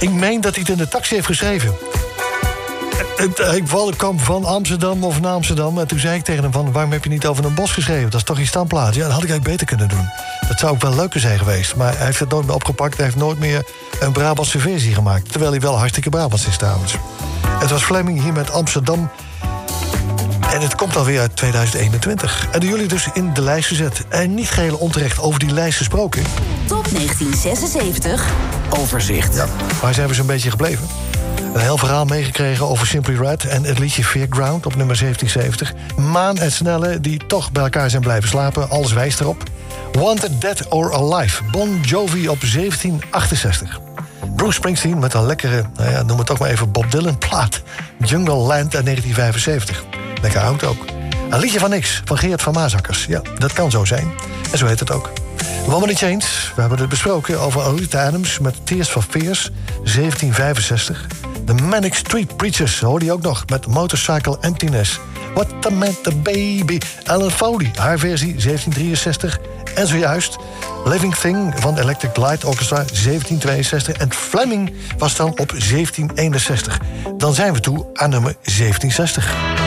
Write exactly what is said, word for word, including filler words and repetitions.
Ik meen dat hij het in de taxi heeft geschreven. Ik kwam van Amsterdam of naar Amsterdam. En toen zei ik tegen hem van, waarom heb je niet over een bos geschreven? Dat is toch je standplaats? Ja, dat had ik eigenlijk beter kunnen doen. Dat zou ook wel leuker zijn geweest. Maar hij heeft het nooit meer opgepakt. Hij heeft nooit meer een Brabantse versie gemaakt. Terwijl hij wel hartstikke Brabants is trouwens. Het was Fleming hier met Amsterdam. En het komt alweer uit tweeduizend eenentwintig. En door jullie dus in de lijst gezet. En niet geheel onterecht over die lijst gesproken. Top negentien zesenzeventig. Overzicht. Ja, waar zijn we zo'n beetje gebleven? Een heel verhaal meegekregen over Simply Red en het liedje Fairground op nummer zeventien zeventig. Maan en Snelle die toch bij elkaar zijn blijven slapen. Alles wijst erop. Wanted Dead or Alive. Bon Jovi op zeventien achtenzestig. Bruce Springsteen met een lekkere, nou ja, noem het toch maar even Bob Dylan plaat. Jungle Land uit negentien vijfenzeventig. Lekker oud ook. Een liedje van niks, van Geert van Maasakkers. Ja, dat kan zo zijn. En zo heet het ook. One Minute Chains, we hebben het besproken over Olita Adams met Tears for Fears, zeventien vijfenzestig. De Manic Street Preachers, hoorde je ook nog, met Motorcycle Emptiness. What a Matter Baby, Alan Foley, haar versie, zeventien drieënzestig. En zojuist Living Thing van Electric Light Orchestra, zeventien tweeënzestig. En Fleming was dan op zeventien eenenzestig. Dan zijn we toe aan nummer zeventien zestig.